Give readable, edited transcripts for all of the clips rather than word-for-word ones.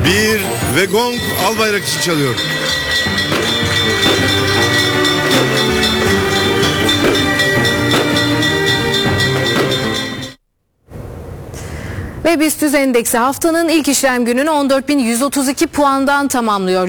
1 ve gong Albayrak için çalıyor. Ve BIST endeksi haftanın ilk işlem gününü 14.132 puandan tamamlıyor.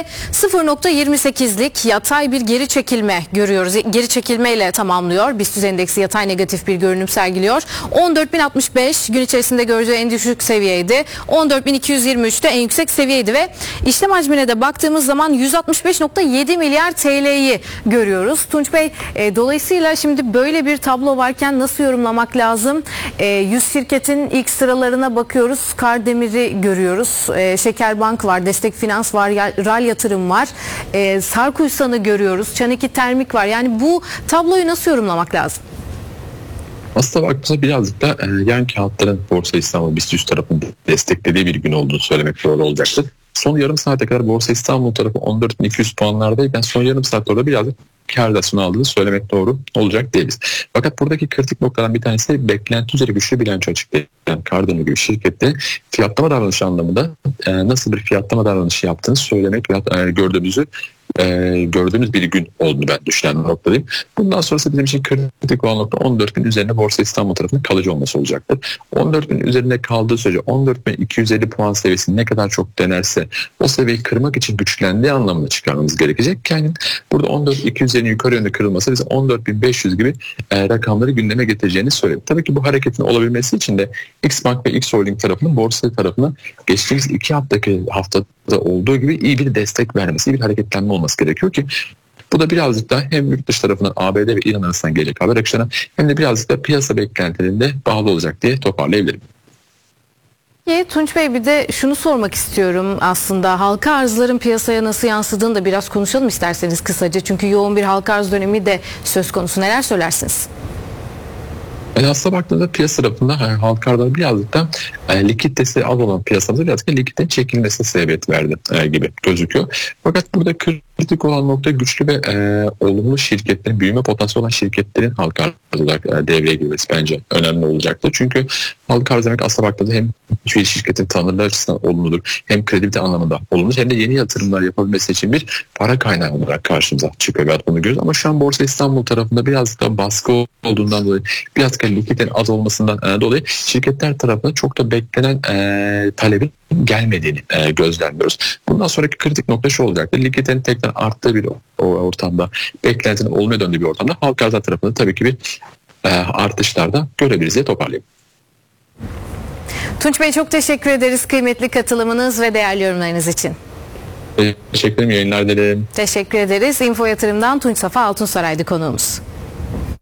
%0.28'lik yatay bir geri çekilme görüyoruz. Geri çekilmeyle tamamlıyor. BIST endeksi yatay negatif bir görünüm sergiliyor. 14.065 gün içerisinde gördüğü en düşük seviyeydi. 14.223'te en yüksek seviyeydi ve işlem hacmine de baktığımız zaman 165.7 milyar TL'yi görüyoruz. Tunç Bey, dolayısıyla şimdi böyle bir tablo varken nasıl yorumlamak lazım? 100 şirketin ilk sıralarına bakıyoruz. Kardemir'i görüyoruz. Şekerbank var, Destek Finans var, RAL Yatırım var. Sarkuysan'ı görüyoruz. Çaneki Termik var. Yani bu tabloyu nasıl yorumlamak lazım? Aslında baktığımızda birazcık da yan kağıtların Borsa İstanbul BIST 100 tarafını desteklediği bir gün olduğunu söylemek doğru olacaktır. Son yarım saate kadar Borsa İstanbul tarafı 14.200 puanlardayken son yarım saatte orada birazcık kar rasyonu aldığını söylemek doğru olacak değiliz. Fakat buradaki kritik noktadan bir tanesi de beklenti üzeri güçlü bilanço açıklayan Cardano gibi şirkette fiyatlama davranışı anlamında nasıl bir fiyatlama davranışı yaptığını söylemek gördüğümüz bir gün olduğunu ben düşünen noktadayım. Bundan sonrası bizim için kritik olan nokta 14.000 üzerine Borsa İstanbul tarafının kalıcı olması olacaktır. 14.000 üzerinde kaldığı sürece 14.250 puan seviyesini ne kadar çok denerse o seviyeyi kırmak için güçlendiği anlamında çıkarmamız gerekecek. Yani burada 14.250'nin yukarı yönde kırılması bize 14.500 gibi rakamları gündeme getireceğini söyleyeyim. Tabii ki bu hareketin olabilmesi için de Xbank ve X Holding tarafının borsa tarafına geçtiğimiz 2 haftada olduğu gibi iyi bir destek vermesi, iyi bir hareketlenme olması gerekiyor ki bu da birazcık da hem yurt dışı tarafından ABD ve İran arasından gelecek haber akışlarına hem de birazcık da piyasa beklentilerinde bağlı olacak diye toparlayabilirim. Tunç Bey, bir de şunu sormak istiyorum aslında. Halka arzların piyasaya nasıl yansıdığını da biraz konuşalım isterseniz kısaca. Çünkü yoğun bir halka arz dönemi de söz konusu. Neler söylersiniz? Aslında baktığımızda piyasa tarafında halka arzlar birazcık da likiditesi az olan piyasamızda birazcık da likiditenin çekilmesine sebebiyet verdi gibi gözüküyor. Fakat burada kritik olan nokta güçlü ve olumlu şirketlerin, büyüme potansiyeli olan şirketlerin halka arz olarak devreye girmesi bence önemli olacaktır. Çünkü halka arz demek aslında baktığımızda hem hiçbir şirketin tanınırlığı açısından olumludur, hem kredibilite anlamında olumludur, hem de yeni yatırımlar yapabilmesi için bir para kaynağı olarak karşımıza çıkıyor. Bunu görüyoruz ama şu an Borsa İstanbul tarafında birazcık da baskı olduğundan dolayı, birazcık da likiditenin az olmasından dolayı şirketler tarafında çok da beklenen talebin gelmediğini gözlemliyoruz. Bundan sonraki kritik nokta şu olacaktır. Likiditenin tekrar arttığı bir ortamda, beklentinin olmaya döndüğü bir ortamda halka arzlar tarafında tabii ki bir artışlarda görebiliriz diye toparlayayım. Tunç Bey, çok teşekkür ederiz kıymetli katılımınız ve değerli yorumlarınız için. Teşekkür ederim. Yayınlar dilerim. Teşekkür ederiz. Info Yatırım'dan Tunç Safa Altunsaray'dı konuğumuz.